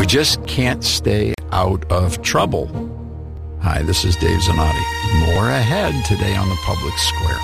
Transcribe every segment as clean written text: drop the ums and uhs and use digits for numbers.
We just can't stay out of trouble. Hi, this is Dave Zanotti. More ahead today on the Public Square.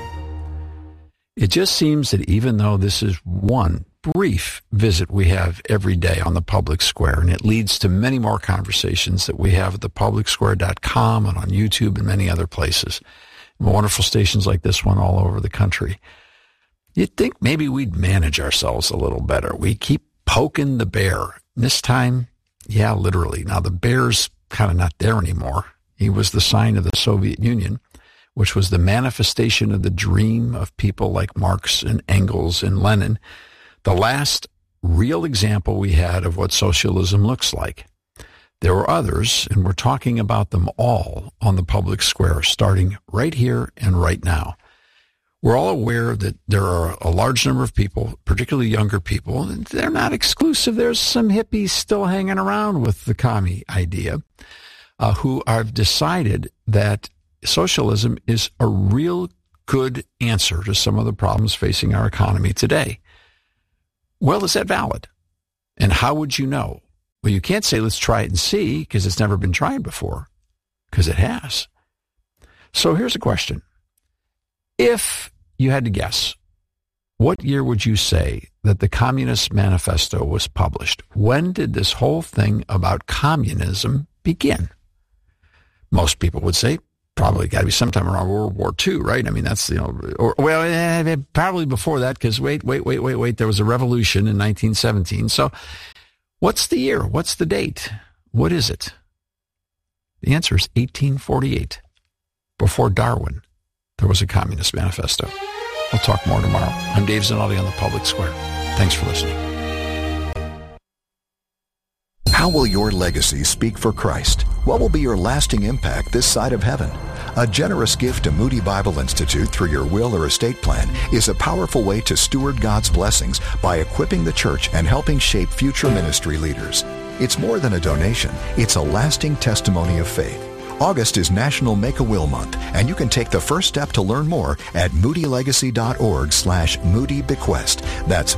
It just seems that even though this is one brief visit we have every day on the Public Square, and it leads to many more conversations that we have at thepublicsquare.com and on YouTube and many other places, wonderful stations like this one all over the country, you'd think maybe we'd manage ourselves a little better. We keep poking the bear. This time, yeah, literally. Now, the bear's kind of not there anymore. He was the sign of the Soviet Union, which was the manifestation of the dream of people like Marx and Engels and Lenin, the last real example we had of what socialism looks like. There were others, and we're talking about them all on the Public Square, starting right here and right now. We're all aware that there are a large number of people, particularly younger people, and they're not exclusive. There's some hippies still hanging around with the commie idea, who have decided that socialism is a real good answer to some of the problems facing our economy today. Well, is that valid? And how would you know? Well, you can't say, let's try it and see, because it's never been tried before, because it has. So here's a question. If you had to guess, what year would you say that the Communist Manifesto was published? When did this whole thing about communism begin? Most people would say probably got to be sometime around World War II, right? I mean, that's, probably before that, because wait. There was a revolution in 1917. So what's the year? What's the date? What is it? The answer is 1848. Before Darwin, there was a Communist Manifesto. We'll talk more tomorrow. I'm Dave Zanotti on the Public Square. Thanks for listening. How will your legacy speak for Christ? What will be your lasting impact this side of heaven? A generous gift to Moody Bible Institute through your will or estate plan is a powerful way to steward God's blessings by equipping the church and helping shape future ministry leaders. It's more than a donation. It's a lasting testimony of faith. August is National Make-A-Will Month, and you can take the first step to learn more at moodylegacy.org/moodybequest. That's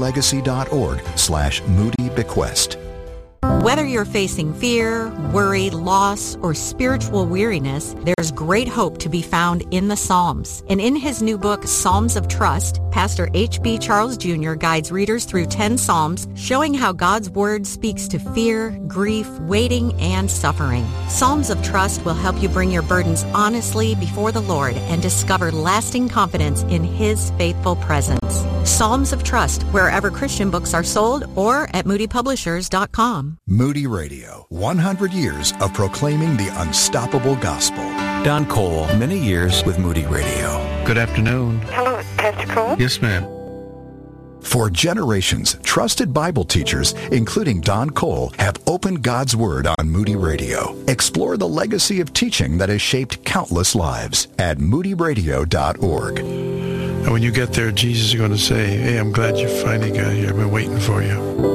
moodylegacy.org/moodybequest. Whether you're facing fear, worry, loss, or spiritual weariness, there's great hope to be found in the Psalms. And in his new book, Psalms of Trust, Pastor H.B. Charles Jr. guides readers through 10 Psalms, showing how God's Word speaks to fear, grief, waiting, and suffering. Psalms of Trust will help you bring your burdens honestly before the Lord and discover lasting confidence in His faithful presence. Psalms of Trust, wherever Christian books are sold, or at moodypublishers.com. Moody Radio, 100 years of proclaiming the unstoppable gospel. Don Cole, many years with Moody Radio. Good afternoon. Hello, Pastor Cole. Yes, ma'am. For generations, trusted Bible teachers, including Don Cole, have opened God's Word on Moody Radio. Explore the legacy of teaching that has shaped countless lives at moodyradio.org. And when you get there, Jesus is going to say, hey, I'm glad you finally got here. I've been waiting for you.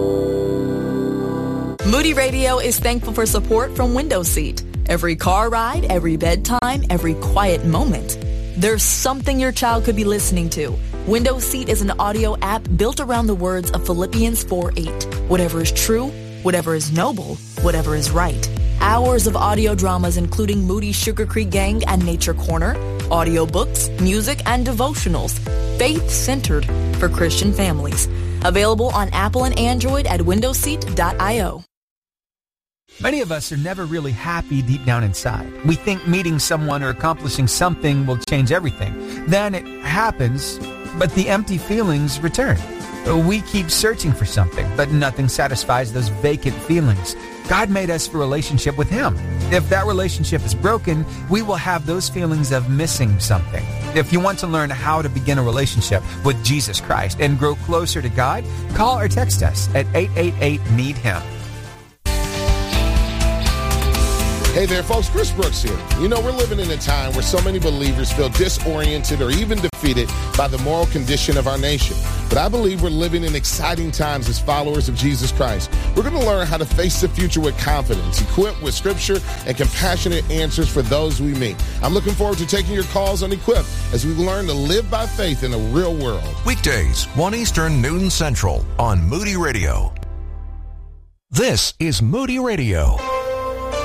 Moody Radio is thankful for support from Window Seat. Every car ride, every bedtime, every quiet moment. There's something your child could be listening to. Window Seat is an audio app built around the words of Philippians 4:8. Whatever is true, whatever is noble, whatever is right. Hours of audio dramas including Moody Sugar Creek Gang and Nature Corner, audiobooks, music, and devotionals. Faith-centered for Christian families. Available on Apple and Android at windowseat.io. Many of us are never really happy deep down inside. We think meeting someone or accomplishing something will change everything. Then it happens, but the empty feelings return. We keep searching for something, but nothing satisfies those vacant feelings. God made us for a relationship with Him. If that relationship is broken, we will have those feelings of missing something. If you want to learn how to begin a relationship with Jesus Christ and grow closer to God, call or text us at 888-NEED-HIM. Hey there, folks. Chris Brooks here. You know, we're living in a time where so many believers feel disoriented or even defeated by the moral condition of our nation. But I believe we're living in exciting times as followers of Jesus Christ. We're going to learn how to face the future with confidence, equipped with Scripture and compassionate answers for those we meet. I'm looking forward to taking your calls on Equip as we learn to live by faith in a real world. Weekdays, 1 Eastern, noon Central on Moody Radio. This is Moody Radio.